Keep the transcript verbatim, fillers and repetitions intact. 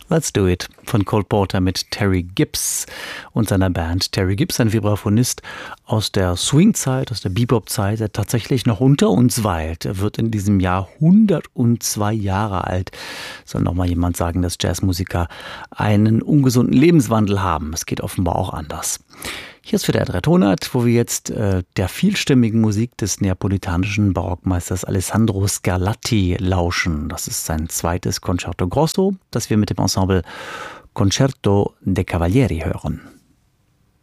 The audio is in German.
Let's Do It von Cole Porter mit Terry Gibbs und seiner Band. Terry Gibbs, ein Vibraphonist aus der Swing-Zeit, aus der Bebop-Zeit, der tatsächlich noch unter uns weilt. Er wird in diesem Jahr hundertzwei Jahre alt. Soll noch mal jemand sagen, dass Jazzmusiker einen ungesunden Lebenswandel haben. Es geht offenbar auch anders. Hier ist wieder der Tonart, wo wir jetzt äh, der vielstimmigen Musik des neapolitanischen Barockmeisters Alessandro Scarlatti lauschen. Das ist sein zweites Concerto Grosso, das wir mit dem Ensemble Concerto de Cavalieri hören.